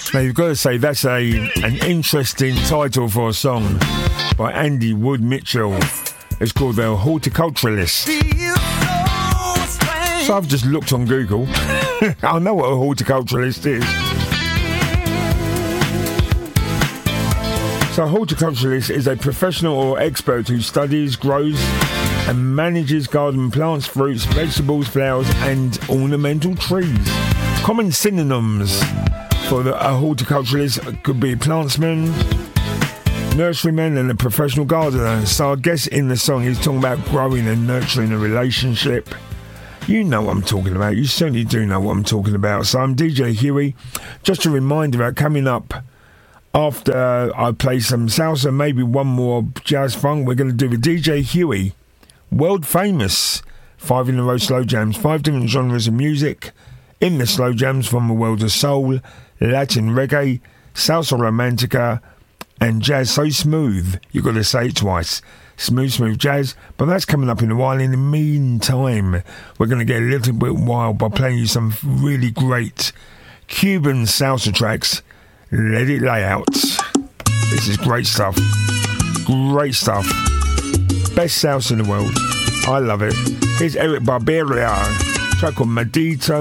Now, you've got to say that's an interesting title for a song by Andy Wood Mitchell. It's called The Horticulturalist. So I've just looked on Google. I know what a horticulturalist is. So a horticulturalist is a professional or expert who studies, grows and manages garden plants, fruits, vegetables, flowers and ornamental trees. Common synonyms for a horticulturalist could be plantsman, nurseryman and a professional gardener. So I guess in the song he's talking about growing and nurturing a relationship. You know what I'm talking about. You certainly do know what I'm talking about. So I'm DJ Huey. Just a reminder about coming up after I play some salsa, maybe one more jazz funk. We're going to do the DJ Huey world famous 5 in a row slow jams, 5 different genres of music in the slow jams from the world of soul, Latin reggae, salsa romantica and jazz so smooth you got to say it twice. Smooth jazz, but that's coming up in a while. In the meantime, we're going to get a little bit wild by playing you some really great Cuban salsa tracks. Let it lay out. This is great stuff. Great stuff. Best salsa in the world. I love it. Here's Eric Barberia, track called Medito.